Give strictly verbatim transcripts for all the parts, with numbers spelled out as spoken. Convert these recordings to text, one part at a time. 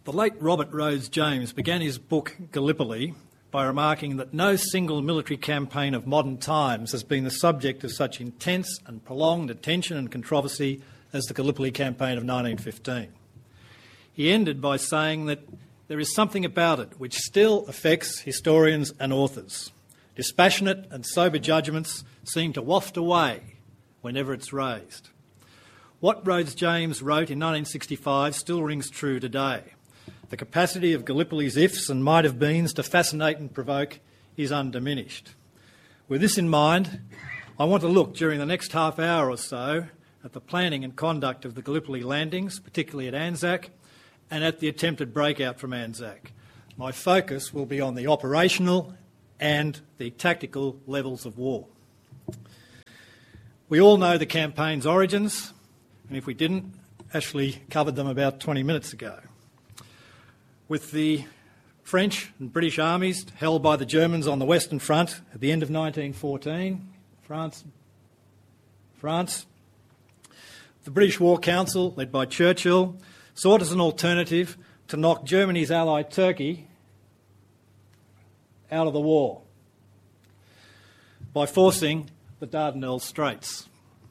The late Robert Rhodes James began his book Gallipoli by remarking that no single military campaign of modern times has been the subject of such intense and prolonged attention and controversy as the Gallipoli campaign of nineteen fifteen. He ended by saying that there is something about it which still affects historians and authors. Dispassionate and sober judgments seem to waft away whenever it's raised. What Rhodes James wrote in nineteen sixty-five still rings true today. The capacity of Gallipoli's ifs and might have beens to fascinate and provoke is undiminished. With this in mind, I want to look during the next half hour or so at the planning and conduct of the Gallipoli landings, particularly at Anzac, and at the attempted breakout from Anzac. My focus will be on the operational and the tactical levels of war. We all know the campaign's origins, and if we didn't, Ashley covered them about twenty minutes ago. With the French and British armies held by the Germans on the Western Front at the end of nineteen fourteen, France, France, the British War Council, led by Churchill, sought as an alternative to knock Germany's ally Turkey out of the war by forcing the Dardanelles Straits.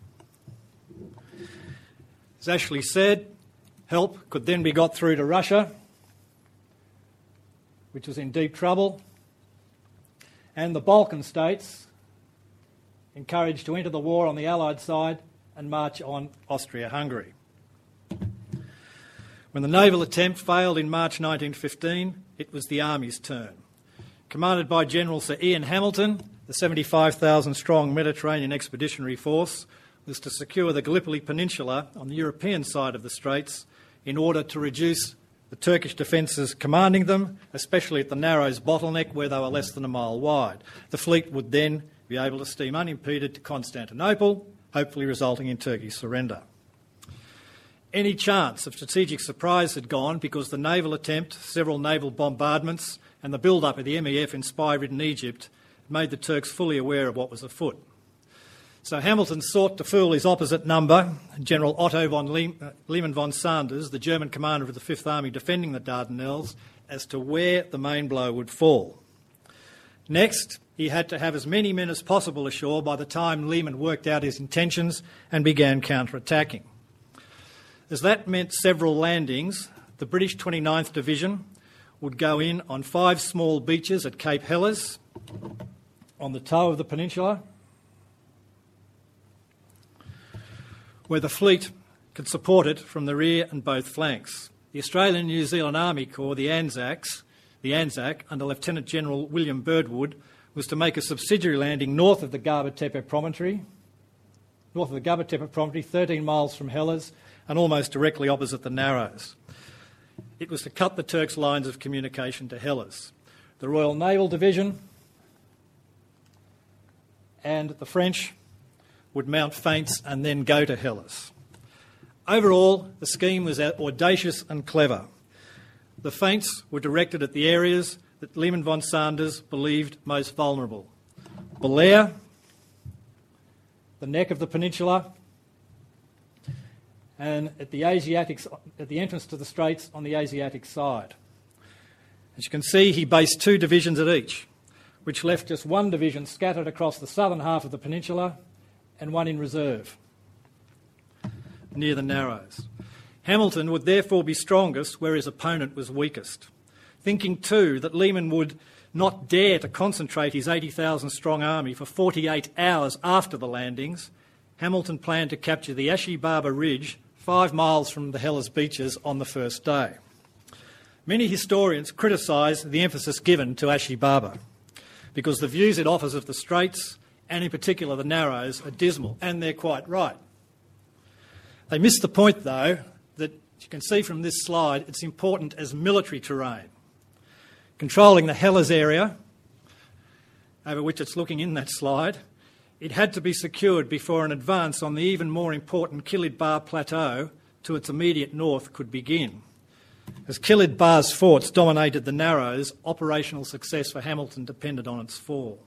As Ashley said, help could then be got through to Russia, which was in deep trouble, and the Balkan states encouraged to enter the war on the Allied side and march on Austria-Hungary. When the naval attempt failed in March nineteen fifteen, it was the Army's turn. Commanded by General Sir Ian Hamilton, the seventy-five thousand strong Mediterranean Expeditionary Force was to secure the Gallipoli Peninsula on the European side of the Straits in order to reduce the Turkish defences commanding them, especially at the Narrows bottleneck where they were less than a mile wide. The fleet would then be able to steam unimpeded to Constantinople, hopefully resulting in Turkey's surrender. Any chance of strategic surprise had gone because the naval attempt, several naval bombardments and the build-up of the M E F in spy-ridden Egypt made the Turks fully aware of what was afoot. So Hamilton sought to fool his opposite number, General Otto von Lehmann von Sanders, the German commander of the Fifth Army defending the Dardanelles, as to where the main blow would fall. Next, he had to have as many men as possible ashore by the time Lehmann worked out his intentions and began counter-attacking. As that meant several landings, the British twenty-ninth Division would go in on five small beaches at Cape Helles, on the toe of the peninsula, where the fleet could support it from the rear and both flanks. The Australian New Zealand Army Corps, the Anzacs, the Anzac, under Lieutenant General William Birdwood, was to make a subsidiary landing north of the Gaba Tepe promontory, north of the Gaba Tepe promontory, thirteen miles from Helles, and almost directly opposite the Narrows. It was to cut the Turks' lines of communication to Helles. The Royal Naval Division and the French would mount feints and then go to Helles. Overall, the scheme was audacious and clever. The feints were directed at the areas that Lehmann von Sanders believed most vulnerable. Belair, the neck of the peninsula, and at the Asiatic, at the entrance to the Straits on the Asiatic side. As you can see, he based two divisions at each, which left just one division scattered across the southern half of the peninsula and one in reserve near the Narrows. Hamilton would therefore be strongest where his opponent was weakest. Thinking too that Lehmann would not dare to concentrate his eighty thousand strong army for forty-eight hours after the landings, Hamilton planned to capture the Ashi Baba Ridge five miles from the Helles beaches on the first day. Many historians criticise the emphasis given to Ashi Baba because the views it offers of the Straits, and in particular the Narrows, are dismal, and they're quite right. They miss the point, though, that you can see from this slide, it's important as military terrain. Controlling the Helles area, over which it's looking in that slide, it had to be secured before an advance on the even more important Kilid Bar Plateau to its immediate north could begin. As Kilid Bar's forts dominated the Narrows, operational success for Hamilton depended on its fall.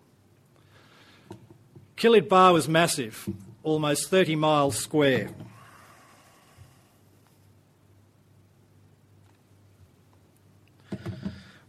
Kilid Bar was massive, almost thirty miles square.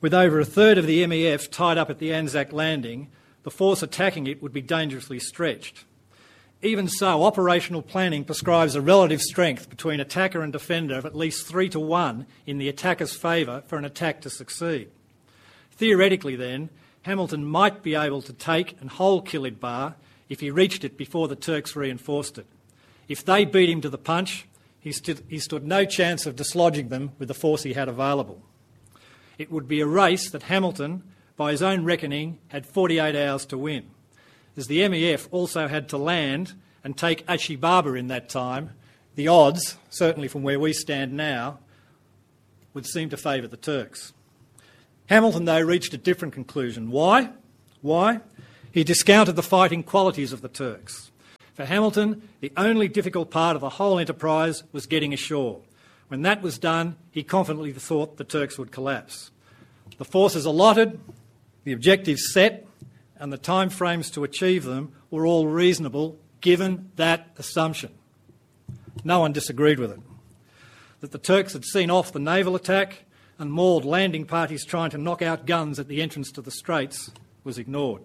With over a third of the M E F tied up at the Anzac Landing, the force attacking it would be dangerously stretched. Even so, operational planning prescribes a relative strength between attacker and defender of at least three to one in the attacker's favour for an attack to succeed. Theoretically, then, Hamilton might be able to take and hold Kilidbar if he reached it before the Turks reinforced it. If they beat him to the punch, he stood, he stood no chance of dislodging them with the force he had available. It would be a race that Hamilton, by his own reckoning, had forty-eight hours to win. As the M E F also had to land and take Achi Baba in that time, the odds, certainly from where we stand now, would seem to favour the Turks. Hamilton, though, reached a different conclusion. Why? Why? He discounted the fighting qualities of the Turks. For Hamilton, the only difficult part of the whole enterprise was getting ashore. When that was done, he confidently thought the Turks would collapse. The forces allotted, the objectives set, and the time frames to achieve them were all reasonable given that assumption. No one disagreed with it. That the Turks had seen off the naval attack and mauled landing parties trying to knock out guns at the entrance to the Straits was ignored.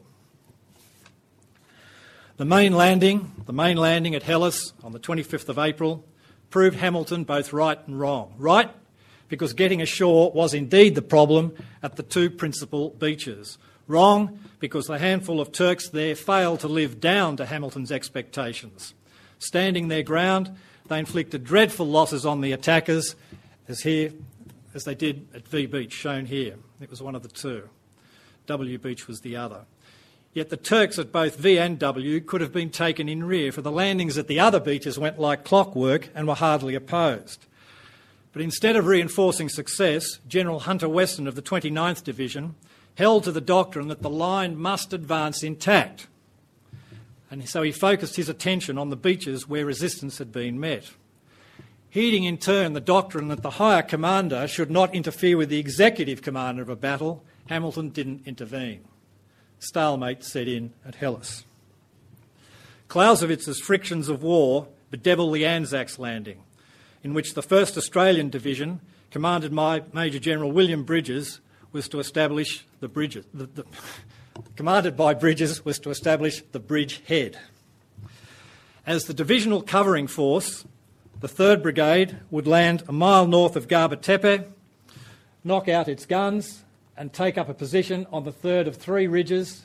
The main landing, the main landing at Helles on the twenty-fifth of April proved Hamilton both right and wrong. Right, because getting ashore was indeed the problem at the two principal beaches. Wrong, because the handful of Turks there failed to live down to Hamilton's expectations. Standing their ground, they inflicted dreadful losses on the attackers, as here, as they did at V Beach, shown here. It was one of the two. W Beach was the other. Yet the Turks at both V and W could have been taken in rear, for the landings at the other beaches went like clockwork and were hardly opposed. But instead of reinforcing success, General Hunter Weston of the twenty-ninth Division held to the doctrine that the line must advance intact. And so he focused his attention on the beaches where resistance had been met. Heeding in turn the doctrine that the higher commander should not interfere with the executive commander of a battle, Hamilton didn't intervene. Stalemate set in at Helles. Clausewitz's frictions of war bedevil the Anzacs Landing, in which the first Australian Division, commanded by Major General William Bridges, was to establish the bridges. The, the, commanded by Bridges was to establish the bridge head. As the divisional covering force, the third Brigade would land a mile north of Gaba Tepe, knock out its guns and take up a position on the third of three ridges,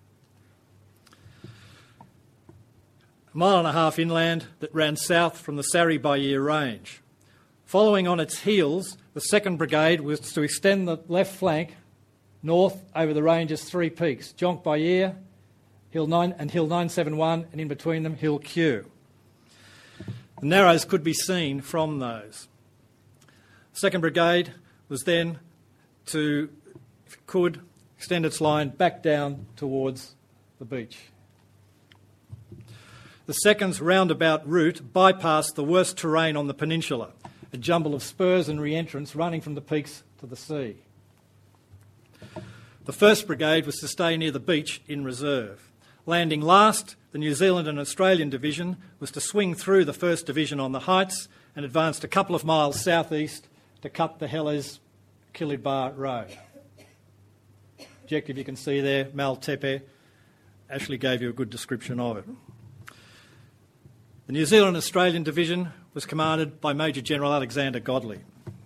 a mile and a half inland, that ran south from the Sari Bayir range. Following on its heels, the second Brigade was to extend the left flank north over the range's three peaks, Jonk Bayir, Hill nine and Hill nine seventy-one, and in between them Hill Q. The Narrows could be seen from those. The second Brigade was then to, if it could, extend its line back down towards the beach. The second's roundabout route bypassed the worst terrain on the peninsula, a jumble of spurs and re-entrance running from the peaks to the sea. The first Brigade was to stay near the beach in reserve. Landing last, the New Zealand and Australian Division was to swing through the first Division on the heights and advanced a couple of miles southeast to cut the Helles Kilidbar Road. Objective you can see there, Mal Tepe. Ashley gave you a good description of it. The New Zealand and Australian Division was commanded by Major General Alexander Godley.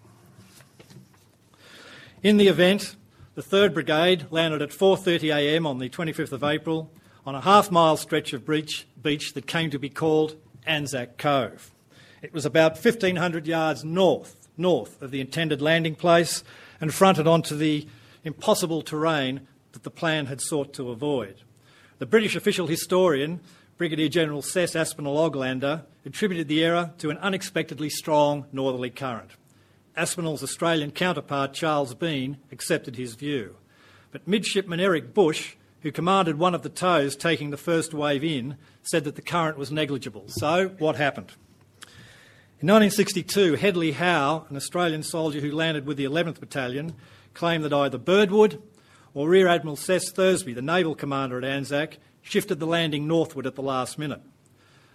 In the event, the third Brigade landed at four thirty a m on the twenty-fifth of April on a half-mile stretch of beach, beach that came to be called Anzac Cove. It was about fifteen hundred yards north, north of the intended landing place and fronted onto the impossible terrain that the plan had sought to avoid. The British official historian, Brigadier General Cess Aspinall Oglander, attributed the error to an unexpectedly strong northerly current. Aspinall's Australian counterpart, Charles Bean, accepted his view. But Midshipman Eric Bush, who commanded one of the tows taking the first wave in, said that the current was negligible. So, what happened? In nineteen sixty-two, Hedley Howe, an Australian soldier who landed with the eleventh Battalion, claimed that either Birdwood or Rear Admiral Cess Thursby, the naval commander at Anzac, shifted the landing northward at the last minute.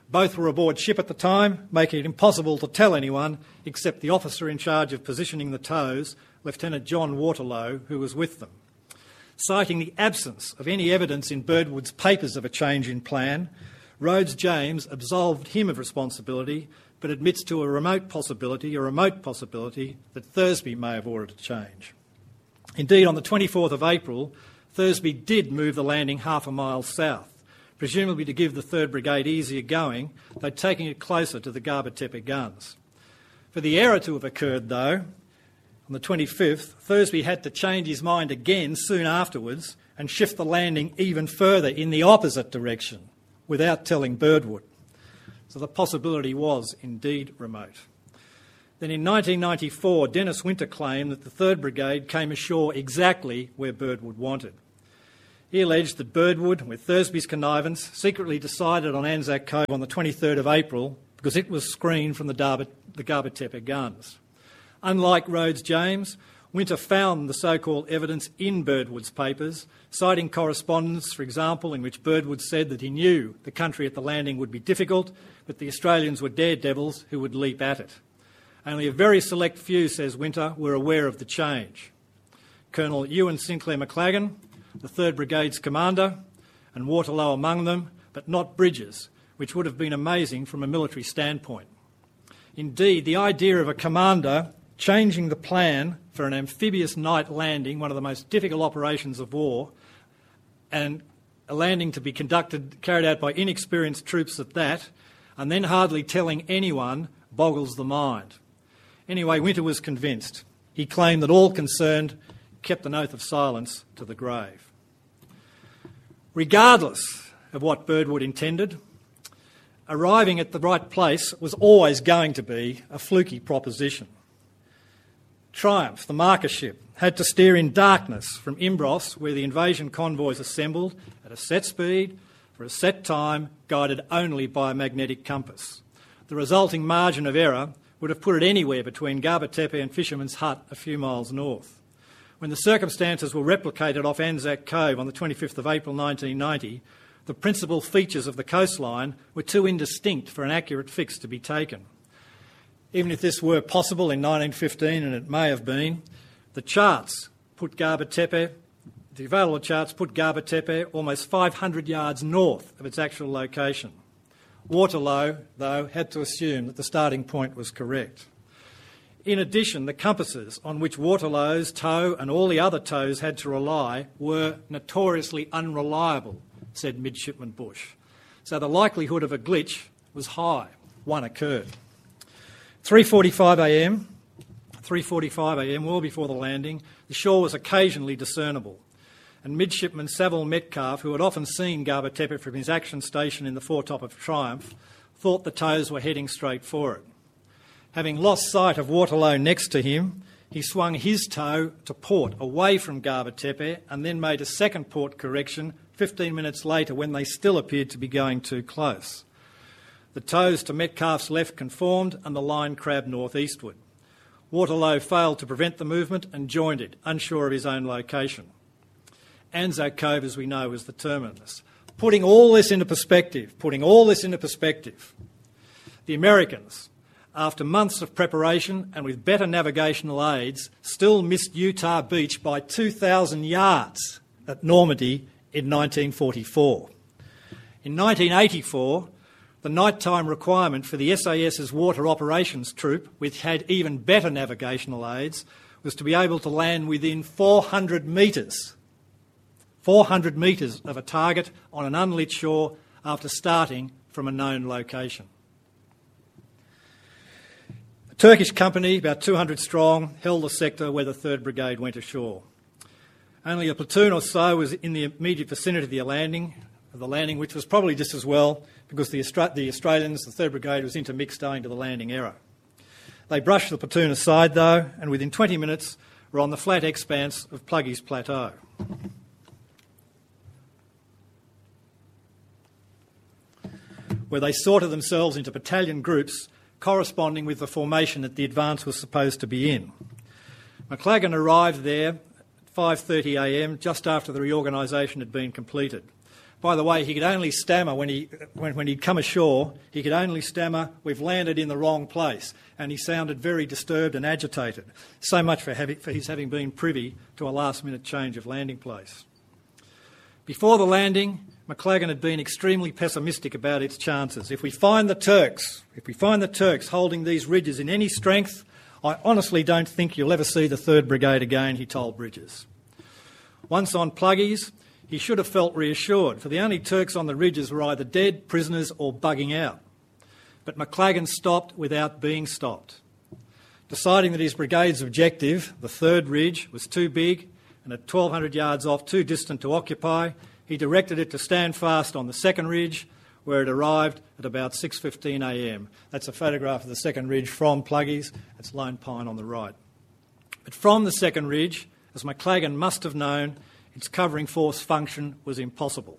Both were aboard ship at the time, making it impossible to tell anyone except the officer in charge of positioning the tows, Lieutenant John Waterlow, who was with them. Citing the absence of any evidence in Birdwood's papers of a change in plan, Rhodes James absolved him of responsibility, but admits to a remote possibility, a remote possibility, that Thursby may have ordered a change. Indeed, on the twenty-fourth of April, Thursby did move the landing half a mile south, presumably to give the third Brigade easier going, though taking it closer to the Gaba Tepe guns. For the error to have occurred, though, on the twenty-fifth, Thursby had to change his mind again soon afterwards and shift the landing even further in the opposite direction without telling Birdwood. So the possibility was indeed remote. Then in nineteen ninety-four, Dennis Winter claimed that the third Brigade came ashore exactly where Birdwood wanted. He alleged that Birdwood, with Thursby's connivance, secretly decided on Anzac Cove on the twenty-third of April because it was screened from the, Darba, the Gaba Tepe guns. Unlike Rhodes James, Winter found the so-called evidence in Birdwood's papers, citing correspondence, for example, in which Birdwood said that he knew the country at the landing would be difficult, but the Australians were daredevils who would leap at it. Only a very select few, says Winter, were aware of the change. Colonel Ewan Sinclair McLagan, the third Brigade's commander, and Waterlow among them, but not Bridges, which would have been amazing from a military standpoint. Indeed, the idea of a commander changing the plan for an amphibious night landing, one of the most difficult operations of war, and a landing to be conducted, carried out by inexperienced troops at that, and then hardly telling anyone, boggles the mind. Anyway, Winter was convinced. He claimed that all concerned kept an oath of silence to the grave. Regardless of what Birdwood intended, arriving at the right place was always going to be a fluky proposition. Triumph, the marker ship, had to steer in darkness from Imbros, where the invasion convoys assembled, at a set speed, for a set time, guided only by a magnetic compass. The resulting margin of error would have put it anywhere between Gaba Tepe and Fisherman's Hut a few miles north. When the circumstances were replicated off Anzac Cove on the twenty-fifth of April nineteen ninety, the principal features of the coastline were too indistinct for an accurate fix to be taken. Even if this were possible in nineteen fifteen, and it may have been, the charts put Gaba Tepe, the available charts put Gaba Tepe almost five hundred yards north of its actual location. Waterlow, though, had to assume that the starting point was correct. In addition, the compasses on which Waterlow's tow and all the other tows had to rely were notoriously unreliable, said Midshipman Bush. So the likelihood of a glitch was high. One occurred. three forty-five a m, three forty-five a m, well before the landing, the shore was occasionally discernible, and Midshipman Saville Metcalfe, who had often seen Gaba Tepe from his action station in the foretop of Triumph, thought the tows were heading straight for it. Having lost sight of Waterlow next to him, he swung his tow to port away from Gaba Tepe and then made a second port correction fifteen minutes later when they still appeared to be going too close. The tows to Metcalfe's left conformed and the line crabbed northeastward. Waterlow failed to prevent the movement and joined it, unsure of his own location. Anzac Cove, as we know, was the terminus. Putting all this into perspective, putting all this into perspective, the Americans, after months of preparation and with better navigational aids, still missed Utah Beach by two thousand yards at Normandy in nineteen forty-four. In nineteen eighty-four, the nighttime requirement for the S A S's water operations troop, which had even better navigational aids, was to be able to land within four hundred metres, four hundred metres of a target on an unlit shore after starting from a known location. A Turkish company, about two hundred strong, held the sector where the third Brigade went ashore. Only a platoon or so was in the immediate vicinity of the landing, of the landing, which was probably just as well because the, Austra- the Australians, the third Brigade, was intermixed owing to the landing error. They brushed the platoon aside, though, and within twenty minutes were on the flat expanse of Pluggy's Plateau. Where they sorted themselves into battalion groups corresponding with the formation that the advance was supposed to be in. McLagan arrived there at five thirty a m, just after the reorganisation had been completed. By the way, he could only stammer when, he, when, when he'd come ashore, he could only stammer, "We've landed in the wrong place," and he sounded very disturbed and agitated. So much for, having, for his having been privy to a last-minute change of landing place. Before the landing, Maclagan had been extremely pessimistic about its chances. If we find the Turks, if we find the Turks holding these ridges in any strength, I honestly don't think you'll ever see the third Brigade again, he told Bridges. Once on Pluggies, he should have felt reassured, for the only Turks on the ridges were either dead, prisoners or bugging out. But Maclagan stopped without being stopped. Deciding that his brigade's objective, the third ridge, was too big and at twelve hundred yards off too distant to occupy, he directed it to stand fast on the second ridge, where it arrived at about six fifteen a m. That's a photograph of the second ridge from Pluggies. It's Lone Pine on the right. But from the second ridge, as Maclagan must have known, its covering force function was impossible.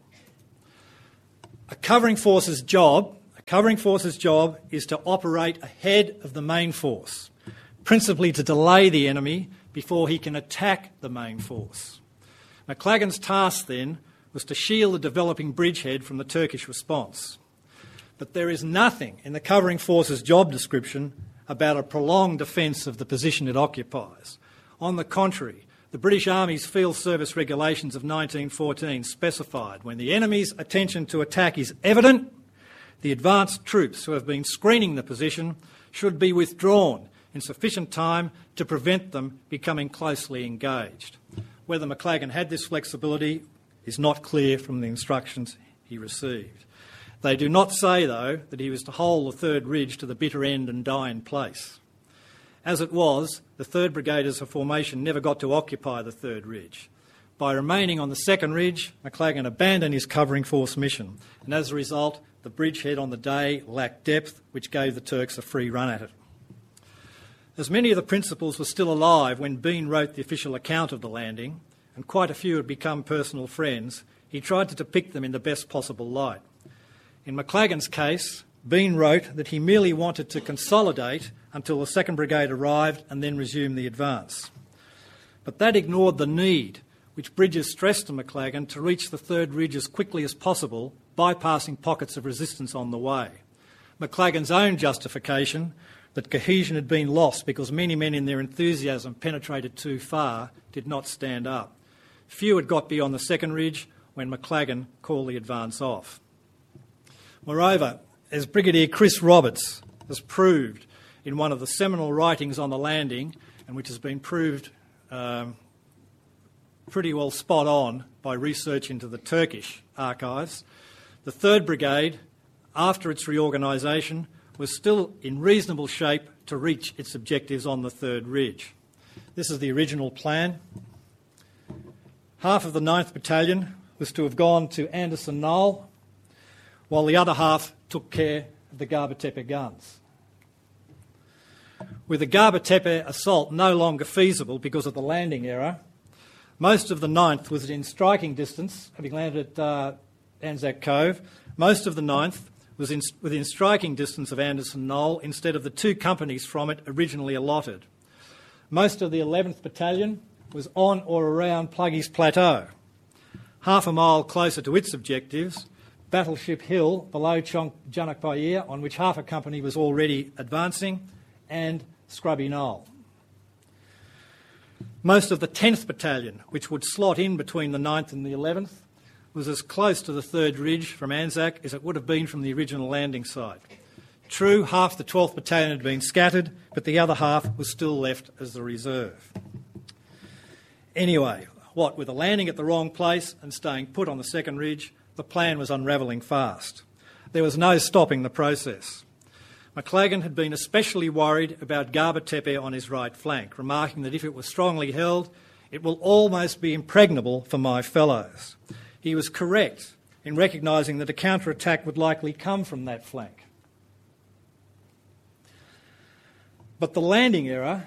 A covering force's job, a covering force's job is to operate ahead of the main force, principally to delay the enemy before he can attack the main force. Maclagan's task then was to shield the developing bridgehead from the Turkish response. But there is nothing in the covering force's job description about a prolonged defence of the position it occupies. On the contrary, the British Army's Field Service Regulations of nineteen fourteen specified when the enemy's intention to attack is evident, the advanced troops who have been screening the position should be withdrawn in sufficient time to prevent them becoming closely engaged. Whether Maclagan had this flexibility is not clear from the instructions he received. They do not say, though, that he was to hold the third ridge to the bitter end and die in place. As it was, the third Brigade as a formation never got to occupy the third ridge. By remaining on the second ridge, Maclagan abandoned his covering force mission, and as a result, the bridgehead on the day lacked depth, which gave the Turks a free run at it. As many of the principals were still alive when Bean wrote the official account of the landing, and quite a few had become personal friends, he tried to depict them in the best possible light. In Maclagan's case, Bean wrote that he merely wanted to consolidate until the second Brigade arrived and then resume the advance. But that ignored the need, which Bridges stressed to Maclagan, to reach the third ridge as quickly as possible, bypassing pockets of resistance on the way. Maclagan's own justification, that cohesion had been lost because many men in their enthusiasm penetrated too far, did not stand up. Few had got beyond the second ridge when Maclagan called the advance off. Moreover, as Brigadier Chris Roberts has proved in one of the seminal writings on the landing, and which has been proved um, pretty well spot on by research into the Turkish archives, the third Brigade, after its reorganisation, was still in reasonable shape to reach its objectives on the third ridge. This is the original plan. Half of the ninth Battalion was to have gone to Anderson Knoll, while the other half took care of the Gaba Tepe guns. With the Gaba Tepe assault no longer feasible because of the landing error, most of the ninth was in striking distance, having landed at uh, Anzac Cove. Most of the ninth was in, within striking distance of Anderson Knoll instead of the two companies from it originally allotted. Most of the eleventh Battalion was on or around Pluggies Plateau. Half a mile closer to its objectives, Battleship Hill below Janakpayir, on which half a company was already advancing, and Scrubby Knoll. Most of the tenth Battalion, which would slot in between the ninth and the eleventh, was as close to the third ridge from Anzac as it would have been from the original landing site. True, half the twelfth Battalion had been scattered, but the other half was still left as the reserve. Anyway, what with the landing at the wrong place and staying put on the second ridge, the plan was unravelling fast. There was no stopping the process. Maclagan had been especially worried about Gaba Tepe on his right flank, remarking that if it was strongly held, it will almost be impregnable for my fellows. He was correct in recognising that a counter-attack would likely come from that flank. But the landing error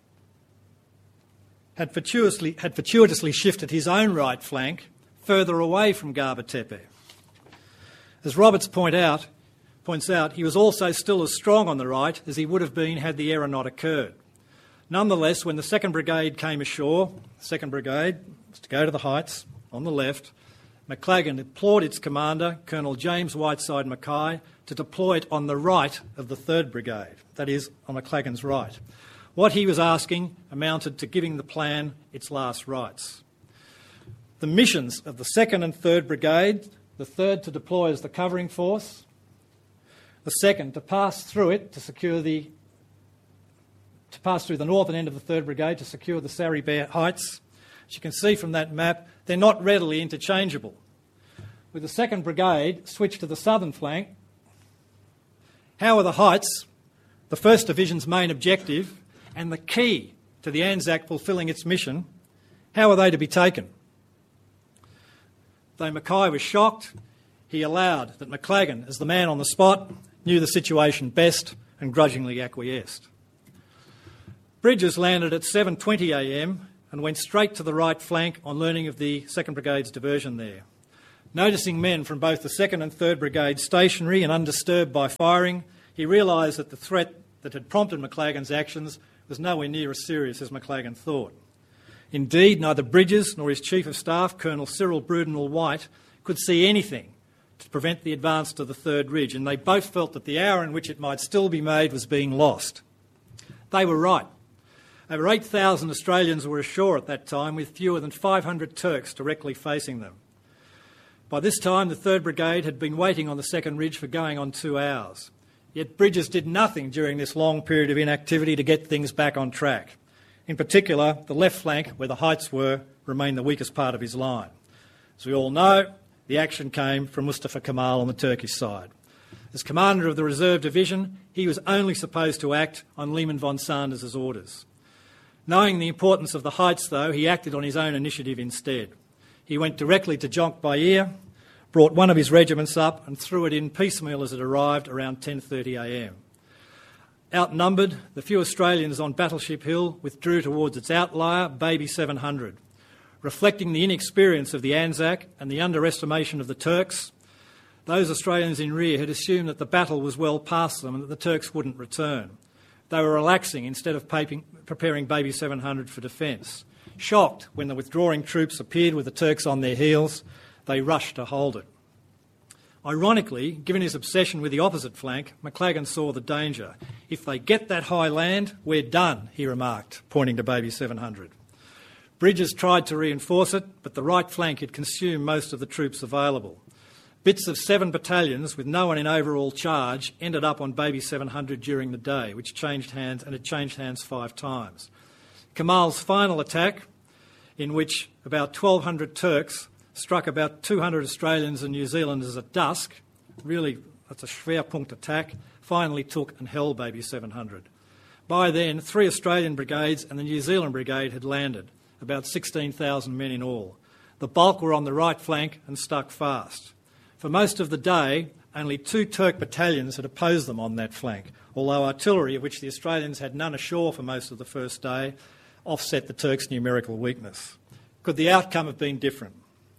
had fortuitously, had fortuitously shifted his own right flank further away from Gaba Tepe. As Roberts point out, points out, he was also still as strong on the right as he would have been had the error not occurred. Nonetheless, when the second Brigade came ashore, the second Brigade was to go to the heights on the left, Maclagan implored its commander, Colonel James Whiteside Mackay, to deploy it on the right of the third Brigade, that is, on Maclagan's right. What he was asking amounted to giving the plan its last rites. The missions of the second and third Brigade, the third to deploy as the covering force, the second to pass through it to secure the to pass through the northern end of the third Brigade to secure the Sarri Bear Heights. As you can see from that map, they're not readily interchangeable. With the second Brigade switched to the southern flank, how are the Heights, the first Division's main objective and the key to the Anzac fulfilling its mission, how are they to be taken? Though Mackay was shocked, he allowed that Maclagan, as the man on the spot, knew the situation best and grudgingly acquiesced. Bridges landed at seven twenty a m and went straight to the right flank on learning of the second Brigade's diversion there. Noticing men from both the second and third Brigades stationary and undisturbed by firing, he realised that the threat that had prompted Maclagan's actions was nowhere near as serious as Maclagan thought. Indeed, neither Bridges nor his Chief of Staff, Colonel Cyril Brudenell White, could see anything to prevent the advance to the Third Ridge, and they both felt that the hour in which it might still be made was being lost. They were right. Over eight thousand Australians were ashore at that time, with fewer than five hundred Turks directly facing them. By this time, the third Brigade had been waiting on the second ridge for going on two hours. Yet Bridges did nothing during this long period of inactivity to get things back on track. In particular, the left flank, where the Heights were, remained the weakest part of his line. As we all know, the action came from Mustafa Kemal on the Turkish side. As commander of the Reserve Division, he was only supposed to act on Lehman von Sanders' orders. Knowing the importance of the Heights, though, he acted on his own initiative instead. He went directly to Jonc Bair, brought one of his regiments up and threw it in piecemeal as it arrived around ten thirty a m. Outnumbered, the few Australians on Battleship Hill withdrew towards its outlier, Baby seven hundred. Reflecting the inexperience of the Anzac and the underestimation of the Turks, those Australians in rear had assumed that the battle was well past them and that the Turks wouldn't return. They were relaxing instead of paping, preparing Baby seven hundred for defence. Shocked when the withdrawing troops appeared with the Turks on their heels, they rushed to hold it. Ironically, given his obsession with the opposite flank, Maclagan saw the danger. If they get that high land, we're done, he remarked, pointing to Baby seven hundred. Bridges tried to reinforce it, but the right flank had consumed most of the troops available. Bits of seven battalions, with no one in overall charge, ended up on Baby seven hundred during the day, which changed hands, and it changed hands five times. Kemal's final attack, in which about twelve hundred Turks struck about two hundred Australians and New Zealanders at dusk, really, that's a Schwerpunkt attack, finally took and held Baby seven hundred. By then, three Australian brigades and the New Zealand brigade had landed, about sixteen thousand men in all. The bulk were on the right flank and stuck fast. For most of the day, only two Turk battalions had opposed them on that flank, although artillery, of which the Australians had none ashore for most of the first day, offset the Turks' numerical weakness. Could the outcome have been different?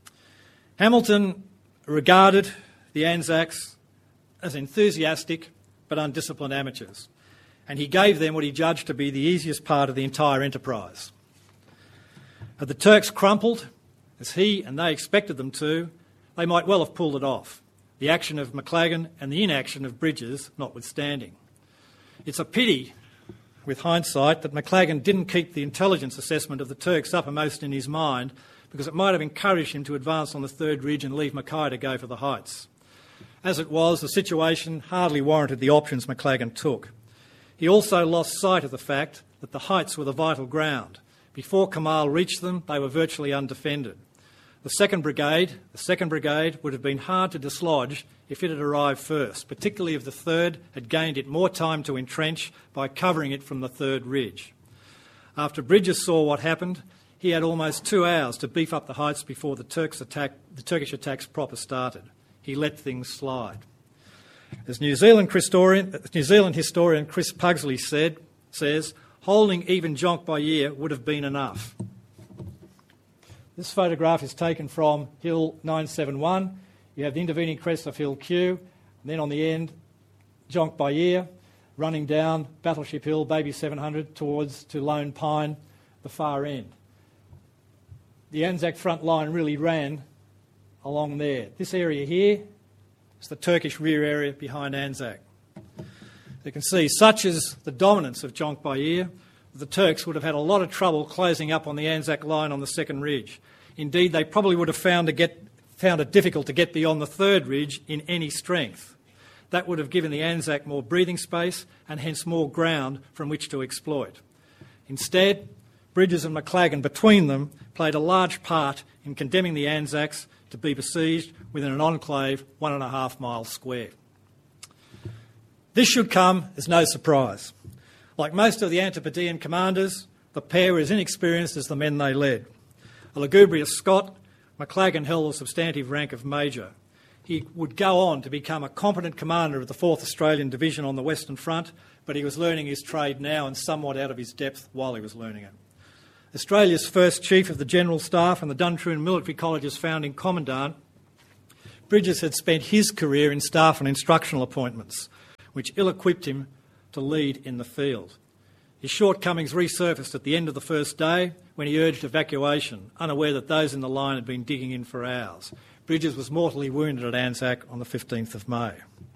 Hamilton regarded the Anzacs as enthusiastic but undisciplined amateurs, and he gave them what he judged to be the easiest part of the entire enterprise. Had the Turks crumpled, as he and they expected them to, they might well have pulled it off, the action of Maclagan and the inaction of Bridges notwithstanding. It's a pity, with hindsight, that Maclagan didn't keep the intelligence assessment of the Turks uppermost in his mind, because it might have encouraged him to advance on the third ridge and leave Mackay to go for the Heights. As it was, the situation hardly warranted the options Maclagan took. He also lost sight of the fact that the Heights were the vital ground. Before Kemal reached them, they were virtually undefended. The second Brigade, the second Brigade would have been hard to dislodge if it had arrived first, particularly if the third had gained it more time to entrench by covering it from the third ridge. After Bridges saw what happened, he had almost two hours to beef up the Heights before the, Turks attack, the Turkish attacks proper started. He let things slide. As New Zealand historian, New Zealand historian Chris Pugsley said, says, holding even Jonc Bair would have been enough. This photograph is taken from Hill nine seventy-one. You have the intervening crest of Hill Q, and then on the end, Jonc Bair, running down Battleship Hill, Baby seven hundred, towards to Lone Pine, the far end. The Anzac front line really ran along there. This area here is the Turkish rear area behind Anzac. You can see, such is the dominance of Jongbaiir, the Turks would have had a lot of trouble closing up on the Anzac line on the second ridge. Indeed, they probably would have found, to get, found it difficult to get beyond the third ridge in any strength. That would have given the Anzac more breathing space and hence more ground from which to exploit. Instead, Bridges and Maclagan between them played a large part in condemning the Anzacs to be besieged within an enclave one and a half miles square. This should come as no surprise. Like most of the Antipodean commanders, the pair were as inexperienced as the men they led. A lugubrious Scot, Maclagan held the substantive rank of Major. He would go on to become a competent commander of the fourth Australian Division on the Western Front, but he was learning his trade now and somewhat out of his depth while he was learning it. Australia's first Chief of the General Staff and the Duntroon Military College's founding Commandant, Bridges had spent his career in staff and instructional appointments, which ill-equipped him to lead in the field. His shortcomings resurfaced at the end of the first day when he urged evacuation, unaware that those in the line had been digging in for hours. Bridges was mortally wounded at Anzac on the fifteenth of May.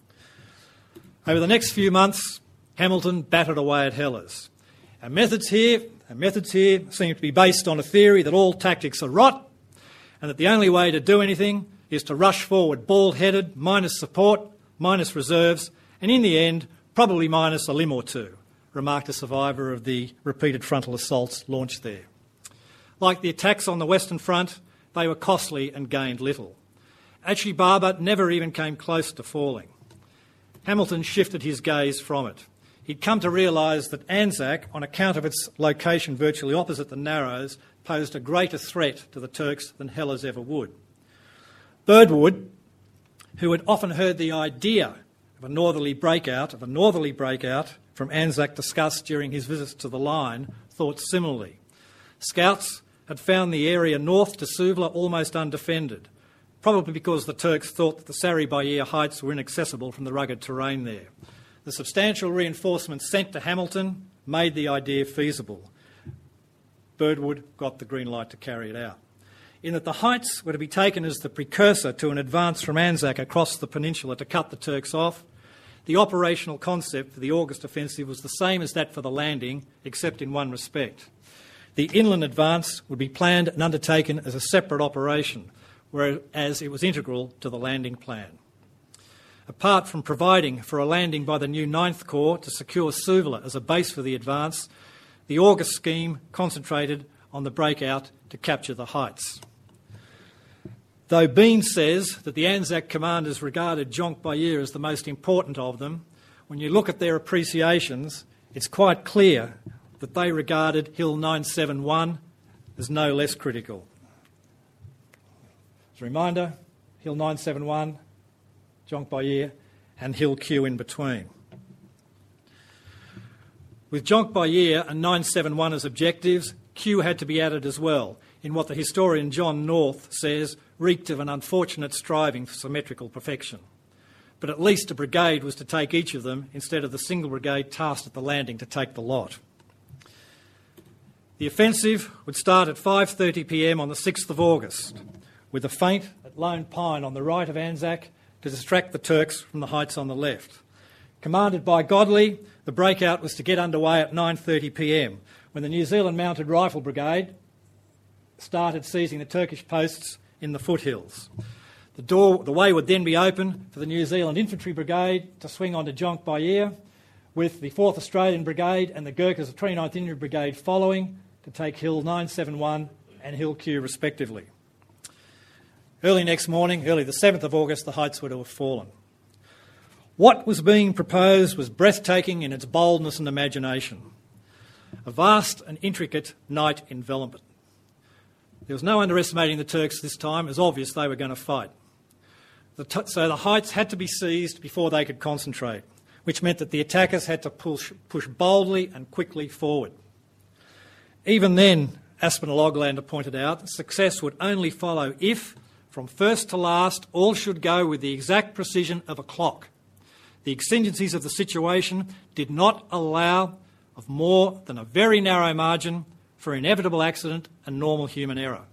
Over the next few months, Hamilton battered away at Hellers. Our methods here, our methods here seem to be based on a theory that all tactics are rot and that the only way to do anything is to rush forward bald-headed, minus support, minus reserves, and in the end, probably minus a limb or two, remarked a survivor of the repeated frontal assaults launched there. Like the attacks on the Western Front, they were costly and gained little. Achi Baba never even came close to falling. Hamilton shifted his gaze from it. He'd come to realise that Anzac, on account of its location virtually opposite the Narrows, posed a greater threat to the Turks than Hellers ever would. Birdwood, who had often heard the idea of a northerly breakout, of a northerly breakout from Anzac discussed during his visits to the line, thought similarly. Scouts had found the area north to Suvla almost undefended, probably because the Turks thought that the Saribaiya heights were inaccessible from the rugged terrain there. The substantial reinforcements sent to Hamilton made the idea feasible. Birdwood got the green light to carry it out. In that the heights were to be taken as the precursor to an advance from Anzac across the peninsula to cut the Turks off, the operational concept for the August offensive was the same as that for the landing, except in one respect. The inland advance would be planned and undertaken as a separate operation, whereas it was integral to the landing plan. Apart from providing for a landing by the new ninth Corps to secure Suvla as a base for the advance, the August scheme concentrated on the breakout to capture the heights. Though Bean says that the Anzac commanders regarded Jongbaiir as the most important of them, when you look at their appreciations, it's quite clear that they regarded Hill nine seventy-one as no less critical. As a reminder, Hill nine seventy-one, Jongbaiir, and Hill Q in between. With Jongbaiir and nine seventy-one as objectives, Q had to be added as well, in what the historian John North says reeked of an unfortunate striving for symmetrical perfection. But at least a brigade was to take each of them instead of the single brigade tasked at the landing to take the lot. The offensive would start at five thirty p m on the sixth of August, with a feint at Lone Pine on the right of Anzac to distract the Turks from the heights on the left. Commanded by Godley, the breakout was to get underway at nine thirty p m, when the New Zealand Mounted Rifle Brigade started seizing the Turkish posts in the foothills. The, door, the way would then be open for the New Zealand Infantry Brigade to swing onto Jongbaiir, with the fourth Australian Brigade and the Gurkhas of twenty-ninth Indian Brigade following to take Hill nine seventy-one and Hill Q respectively. Early next morning, early the seventh of August, the heights were to have fallen. What was being proposed was breathtaking in its boldness and imagination. A vast and intricate night envelopment. There was no underestimating the Turks this time. It was obvious they were going to fight. The t- so the heights had to be seized before they could concentrate, which meant that the attackers had to push, push boldly and quickly forward. Even then, Aspinall Oglander pointed out, success would only follow if, from first to last, all should go with the exact precision of a clock. The exigencies of the situation did not allow of more than a very narrow margin for inevitable accident and normal human error.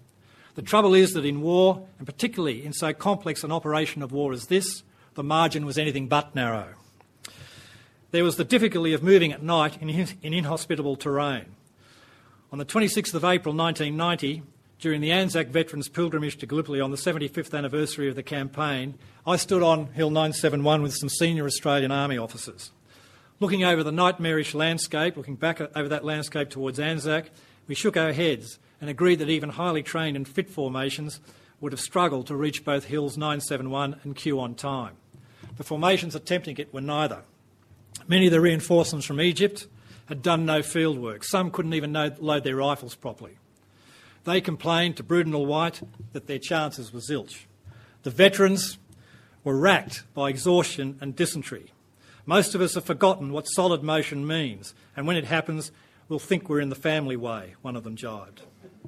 The trouble is that in war, and particularly in so complex an operation of war as this, the margin was anything but narrow. There was the difficulty of moving at night in, in inhospitable terrain. On the twenty-sixth of April nineteen ninety, during the Anzac Veterans Pilgrimage to Gallipoli on the seventy-fifth anniversary of the campaign, I stood on Hill nine seventy-one with some senior Australian Army officers. Looking over the nightmarish landscape, looking back over that landscape towards Anzac, we shook our heads and agreed that even highly trained and fit formations would have struggled to reach both Hills nine seventy-one and Kew on time. The formations attempting it were neither. Many of the reinforcements from Egypt had done no field work. Some couldn't even load their rifles properly. They complained to Brudenell White that their chances were zilch. The veterans were racked by exhaustion and dysentery. Most of us have forgotten what solid motion means, and when it happens, we'll think we're in the family way, one of them jibed.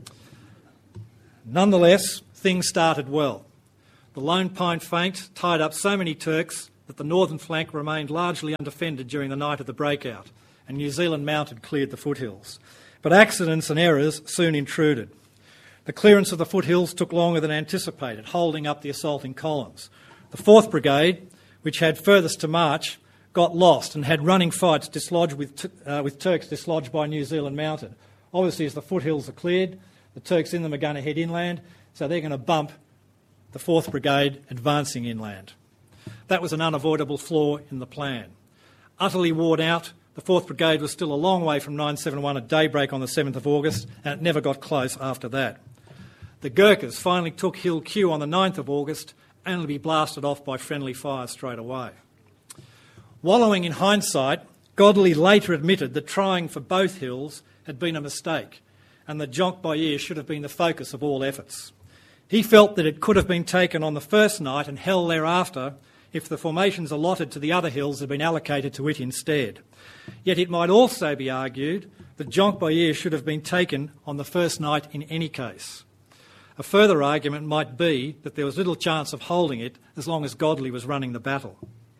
Nonetheless, things started well. The Lone Pine feint tied up so many Turks that the northern flank remained largely undefended during the night of the breakout, and New Zealand Mounted cleared the foothills. But accidents and errors soon intruded. The clearance of the foothills took longer than anticipated, holding up the assaulting columns. The fourth Brigade, which had furthest to march, got lost and had running fights dislodged with, uh, with Turks dislodged by New Zealand Mounted. Obviously, as the foothills are cleared, the Turks in them are going to head inland, so they're going to bump the fourth Brigade advancing inland. That was an unavoidable flaw in the plan. Utterly worn out, the fourth Brigade was still a long way from nine seventy-one at daybreak on the seventh of August, and it never got close after that. The Gurkhas finally took Hill Kew on the ninth of August, only to be blasted off by friendly fire straight away. Wallowing in hindsight, Godley later admitted that trying for both hills had been a mistake, and that Jonc-Bailliere should have been the focus of all efforts. He felt that it could have been taken on the first night and held thereafter if the formations allotted to the other hills had been allocated to it instead. Yet it might also be argued that Jonc-Bailliere should have been taken on the first night in any case. A further argument might be that there was little chance of holding it as long as Godley was running the battle.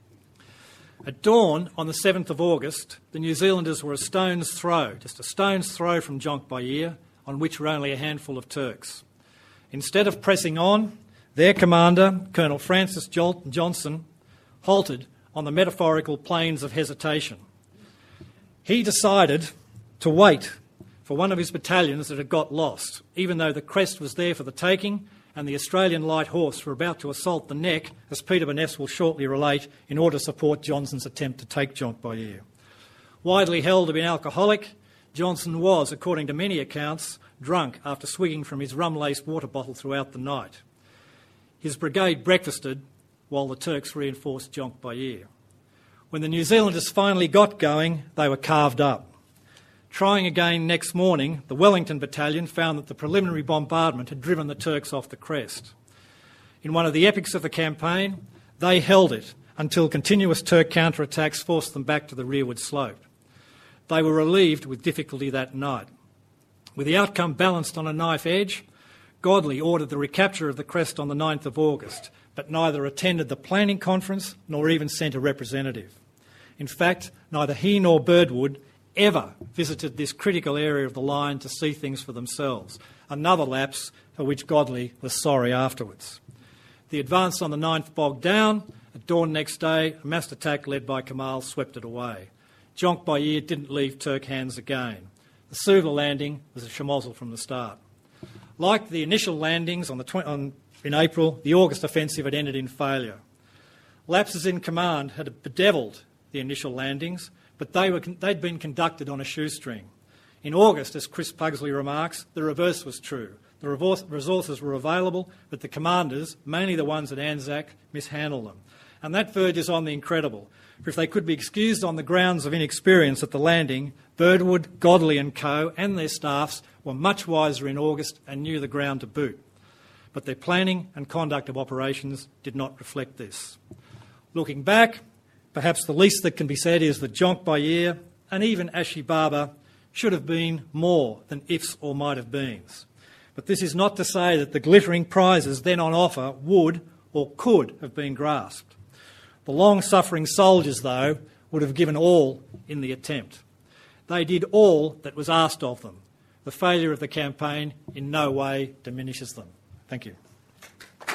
At dawn on the seventh of August, the New Zealanders were a stone's throw, just a stone's throw from Jonc-Bailliere, on which were only a handful of Turks. Instead of pressing on, their commander, Colonel Francis Johnson, halted on the metaphorical plains of hesitation. He decided to wait for one of his battalions that had got lost, even though the crest was there for the taking and the Australian Light Horse were about to assault the neck, as Peter Burness will shortly relate, in order to support Johnson's attempt to take Jonc-Bailliere. Widely held to be an alcoholic, Johnson was, according to many accounts, drunk after swigging from his rum-laced water bottle throughout the night. His brigade breakfasted while the Turks reinforced Jonc-Bailliere. When the New Zealanders finally got going, they were carved up. Trying again next morning, the Wellington Battalion found that the preliminary bombardment had driven the Turks off the crest. In one of the epics of the campaign, they held it until continuous Turk counterattacks forced them back to the rearward slope. They were relieved with difficulty that night. With the outcome balanced on a knife edge, Godley ordered the recapture of the crest on the ninth of August, but neither attended the planning conference nor even sent a representative. In fact, neither he nor Birdwood ever visited this critical area of the line to see things for themselves, another lapse for which Godley was sorry afterwards. The advance on the ninth bogged down. At dawn next day, a massed attack led by Kemal swept it away. Jonc-Bailliere didn't leave Turk hands again. The Suvla landing was a schmozzle from the start. Like the initial landings on the tw- on, in April, the August offensive had ended in failure. Lapses in command had bedevilled the initial landings, but they were, they'd been conducted on a shoestring. In August, as Chris Pugsley remarks, the reverse was true. The resources were available, but the commanders, mainly the ones at Anzac, mishandled them. And that verges on the incredible. For if they could be excused on the grounds of inexperience at the landing, Birdwood, Godley and co. and their staffs were much wiser in August and knew the ground to boot. But their planning and conduct of operations did not reflect this. Looking back, perhaps the least that can be said is that Jonc-Bailliere and even Ashi Barber should have been more than ifs or might have beens. But this is not to say that the glittering prizes then on offer would or could have been grasped. The long-suffering soldiers, though, would have given all in the attempt. They did all that was asked of them. The failure of the campaign in no way diminishes them. Thank you.